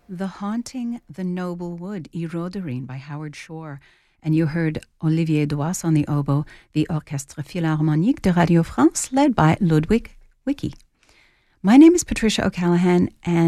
The Haunting the Noble Wood, I Rodereen by Howard Shore. And you heard Olivier Doise on the oboe, the Orchestre Philharmonique de Radio France, led by Ludwig Wicki. My name is Patricia O'Callaghan, and